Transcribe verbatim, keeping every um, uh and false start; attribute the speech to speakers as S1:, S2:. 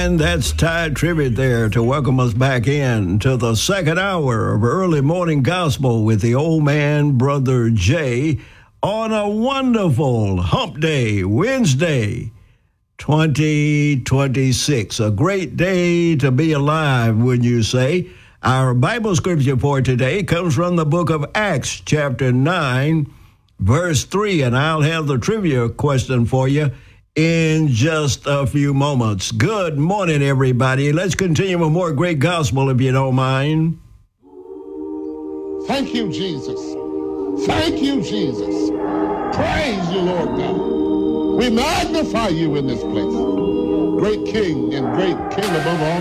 S1: And that's Ty Tribbett there to welcome us back in to the second hour of Early Morning Gospel with the old man, Brother Jay, on a wonderful hump day, Wednesday, twenty twenty-six. A great day to be alive, wouldn't you say? Our Bible scripture for today comes from the book of Acts, chapter nine, verse three, and I'll have the trivia question for you in just a few moments. Good morning, everybody. Let's continue with more great gospel, if you don't mind.
S2: Thank you, Jesus. Thank you, Jesus. Praise you, Lord God. We magnify you in this place. Great King and great King above all.